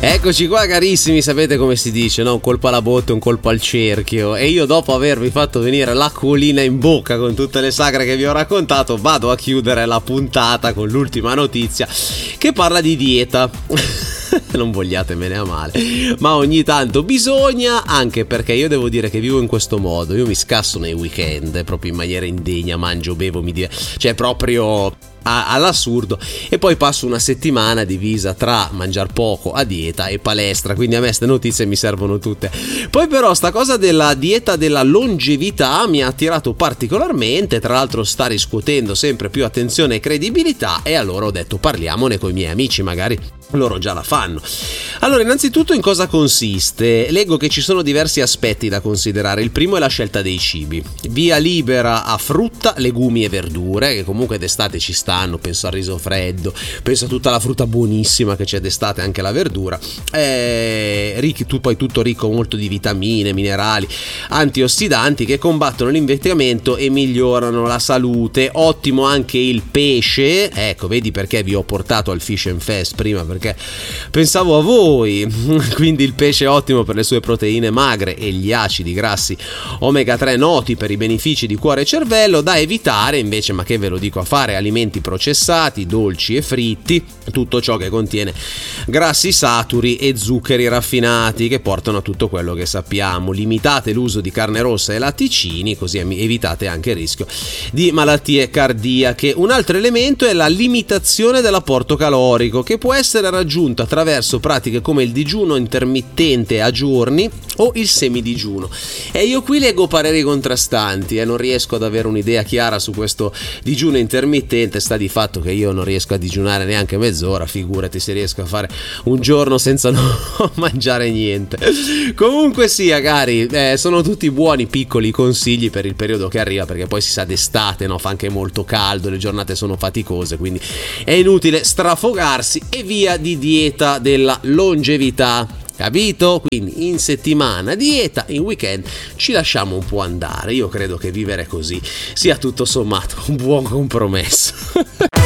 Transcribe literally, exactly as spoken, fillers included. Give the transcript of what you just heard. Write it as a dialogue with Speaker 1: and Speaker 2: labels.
Speaker 1: Eccoci qua carissimi, sapete come si dice, no? Un colpo alla botte, un colpo al cerchio. E io, dopo avervi fatto venire l'acquolina in bocca con tutte le sagre che vi ho raccontato, vado a chiudere la puntata con l'ultima notizia che parla di dieta. Non vogliatemene a male, ma ogni tanto bisogna, anche perché io devo dire che vivo in questo modo. Io mi scasso nei weekend proprio in maniera indegna, mangio, bevo, mi dire, cioè proprio a, all'assurdo, e poi passo una settimana divisa tra mangiar poco a dieta e palestra, quindi a me ste notizie mi servono tutte. Poi però sta cosa della dieta della longevità mi ha attirato particolarmente, tra l'altro sta riscuotendo sempre più attenzione e credibilità, e allora ho detto parliamone con i miei amici, magari loro già la fanno. Allora, innanzitutto, in cosa consiste? Leggo che ci sono diversi aspetti da considerare. Il primo è la scelta dei cibi. Via libera a frutta, legumi e verdure, che comunque d'estate ci stanno, penso al riso freddo, penso a tutta la frutta buonissima che c'è d'estate, anche la verdura. Eh, ricchi, tu, poi tutto ricco molto di vitamine, minerali, antiossidanti che combattono l'invecchiamento e migliorano la salute. Ottimo anche il pesce, ecco, vedi perché vi ho portato al Fish and Fest prima, perché pensavo a voi. Quindi il pesce è ottimo per le sue proteine magre e gli acidi grassi omega tre noti per i benefici di cuore e cervello. Da evitare invece, ma che ve lo dico a fare, alimenti processati, dolci e fritti, tutto ciò che contiene grassi saturi e zuccheri raffinati che portano a tutto quello che sappiamo. Limitate l'uso di carne rossa e latticini, così evitate anche il rischio di malattie cardiache. Un altro elemento è la limitazione dell'apporto calorico, che può essere raggiunto attraverso pratiche come il digiuno intermittente a giorni o il semidigiuno. E io qui leggo pareri contrastanti e eh, non riesco ad avere un'idea chiara su questo digiuno intermittente. Sta di fatto che io non riesco a digiunare neanche mezz'ora, figurati se riesco a fare un giorno senza non mangiare niente. Comunque sia, cari, eh, sono tutti buoni piccoli consigli per il periodo che arriva, perché poi si sa d'estate, no? Fa anche molto caldo, le giornate sono faticose, quindi è inutile strafogarsi. E via di dieta della longevità, capito? Quindi in settimana dieta, in weekend ci lasciamo un po' andare. Io credo che vivere così sia tutto sommato un buon compromesso.